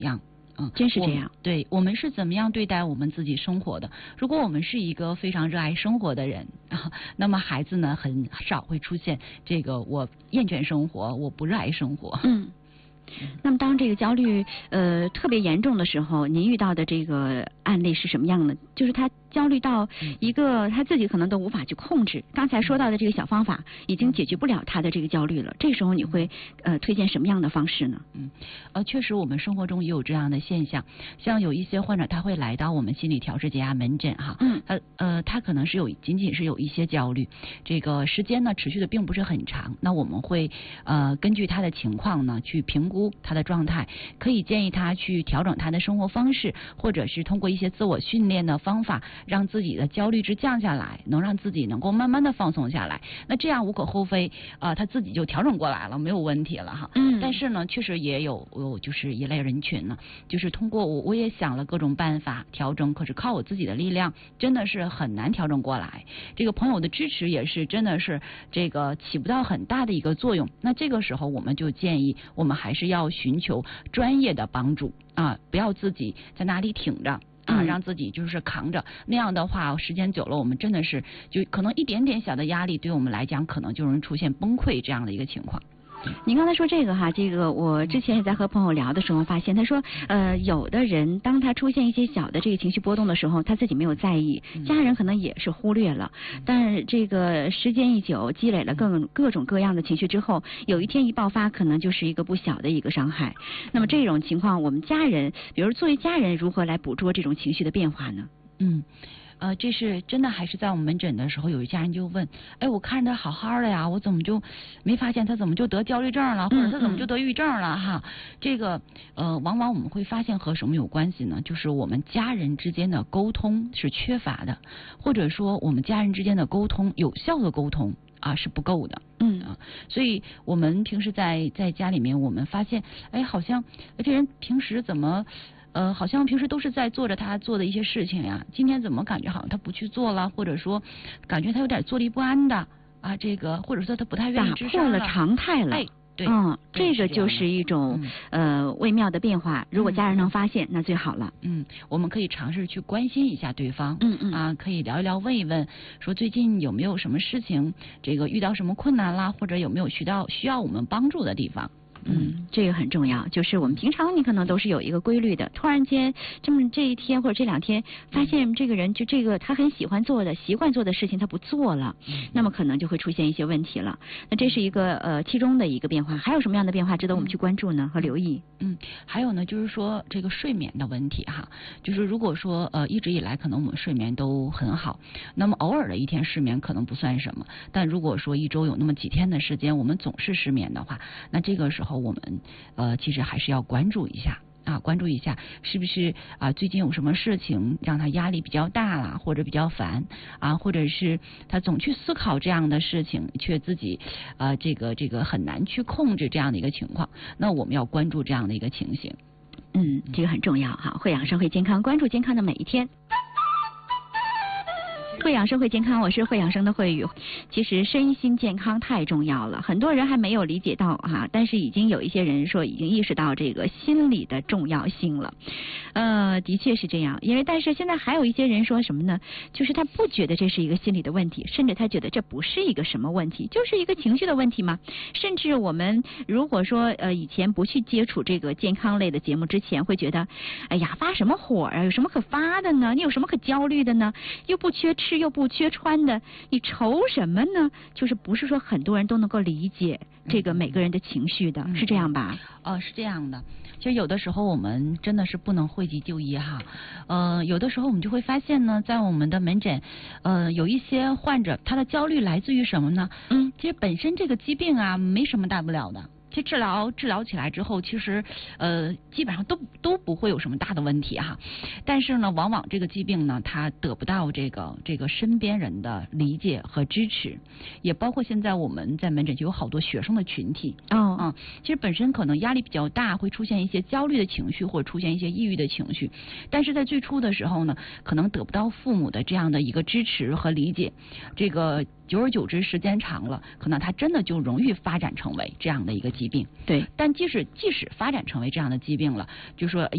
样。 真是这样。 对，我们是怎么样对待我们自己生活的？如果我们是一个非常热爱生活的人那么孩子呢很少会出现这个我厌倦生活，我不热爱生活。 那么当这个焦虑特别严重的时候，您遇到的这个案例是什么样的？就是他焦虑到一个他自己可能都无法去控制。刚才说到的这个小方法已经解决不了他的这个焦虑了，这时候你会推荐什么样的方式呢？ 确实我们生活中也有这样的现象，像有一些患者他会来到我们心理调试减压门诊哈，他可能是仅仅是有一些焦虑，这个时间呢持续的并不是很长，那我们会根据他的情况呢去评估他的状态，可以建议他去调整他的生活方式，或者是通过一些自我训练的方法，让自己的焦虑值降下来，能让自己能够慢慢的放松下来。那这样无可厚非他自己就调整过来了，没有问题了哈。但是呢，确实也有就是一类人群呢，就是通过我也想了各种办法调整，可是靠我自己的力量真的是很难调整过来。这个朋友的支持也是真的是这个起不到很大的一个作用。那这个时候我们就建议我们还是要寻求专业的帮助不要自己在那里挺着让自己就是扛着，那样的话时间久了我们真的是就可能一点点小的压力对我们来讲可能就容易出现崩溃这样的一个情况。 您刚才说这个哈，这个我之前也在和朋友聊的时候发现，他说有的人当他出现一些小的这个情绪波动的时候，他自己没有在意，家人可能也是忽略了，但是这个时间一久，积累了各种各样的情绪之后，有一天一爆发，可能就是一个不小的一个伤害。那么这种情况，我们家人，比如作为家人，如何来捕捉这种情绪的变化呢？ 这是真的，还是在我们门诊的时候，有一家人就问，我看着他好好的呀，我怎么就没发现他怎么就得焦虑症了，或者他怎么就得抑郁症了哈？这个往往我们会发现和什么有关系呢？就是我们家人之间的沟通是缺乏的，或者说我们家人之间的沟通，有效的沟通是不够的。所以我们平时在家里面，我们发现，好像这人平时怎么好像平时都是在做着他做的一些事情呀，今天怎么感觉好像他不去做了，或者说感觉他有点坐立不安的这个或者说他不太愿意吱声了， 打破了常态了。 对， 这个就是一种微妙的变化。如果家人能发现，那最好了。 我们可以尝试去关心一下对方。可以聊一聊，问一问，说最近有没有什么事情，这个遇到什么困难啦，或者有没有需要我们帮助的地方。 这个很重要，就是我们平常你可能都是有一个规律的，突然间这一天或者这两天发现这个人就这个他很喜欢做的习惯做的事情他不做了，那么可能就会出现一些问题了。那这是一个其中的一个变化，还有什么样的变化值得我们去关注呢和留意？ 还有呢，就是说这个睡眠的问题哈，就是如果说一直以来可能我们睡眠都很好，那么偶尔的一天失眠可能不算什么，但如果说一周有那么几天的时间我们总是失眠的话，那这个时候我们其实还是要关注一下是不是最近有什么事情让他压力比较大啦，或者比较烦或者是他总去思考这样的事情，却自己这个很难去控制这样的一个情况，那我们要关注这样的一个情形。 这个很重要哈，会养生会健康，关注健康的每一天。会养生会健康，我是会养生的慧宇。其实身心健康太重要了，很多人还没有理解到但是已经有一些人说已经意识到这个心理的重要性了。的确是这样，但是现在还有一些人说什么呢？就是他不觉得这是一个心理的问题，甚至他觉得这不是一个什么问题，就是一个情绪的问题嘛。甚至我们如果说以前不去接触这个健康类的节目之前，会觉得发什么火有什么可发的呢？你有什么可焦虑的呢？又不缺吃又不缺穿的，你愁什么呢？就是不是说很多人都能够理解这个每个人的情绪的，是这样吧？ 是这样的。其实有的时候我们真的是不能讳疾就医哈。有的时候我们就会发现呢，在我们的门诊，有一些患者他的焦虑来自于什么呢？其实本身这个疾病没什么大不了的。其实治疗起来之后，其实基本上都不会有什么大的问题哈。但是呢，往往这个疾病呢，它得不到这个身边人的理解和支持，也包括现在我们在门诊就有好多学生的群体。其实本身可能压力比较大，会出现一些焦虑的情绪，或者出现一些抑郁的情绪。但是在最初的时候呢，可能得不到父母的这样的一个支持和理解，这个久而久之，时间长了，可能它真的就容易发展成为这样的一个疾病。 对， 但即使发展成为这样的疾病了，就说